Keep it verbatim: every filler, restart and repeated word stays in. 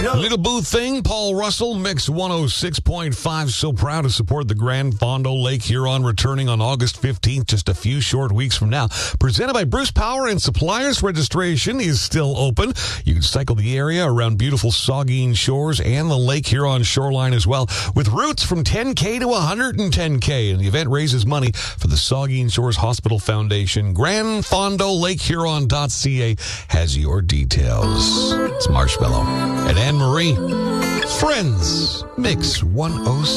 Little Boo Thing, Paul Russell, Mix one oh six point five. So proud to support the Grand Fondo Lake Huron, returning on August fifteenth, just a few short weeks from now. Presented by Bruce Power and Suppliers. Registration is still open. You can cycle the area around beautiful Saugeen Shores and the Lake Huron shoreline as well, with routes from ten K to one hundred ten K. And the event raises money for the Saugeen Shores Hospital Foundation. Grand Fondo Lake Huron dot C A has your details. It's Marshmallow and Anne Marie. Friends, Mix one oh six.